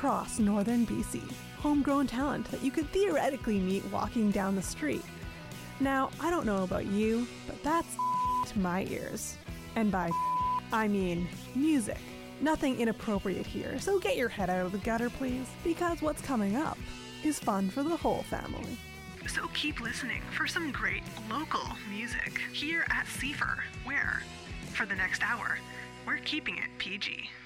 across northern BC. Homegrown talent that you could theoretically meet walking down the street. Now, I don't know about you, but that's to my ears. And by I mean music. Nothing inappropriate here, so get your head out of the gutter, please, because what's coming up is fun for the whole family. So keep listening for some great local music here at Seifer, where, for the next hour, we're keeping it PG.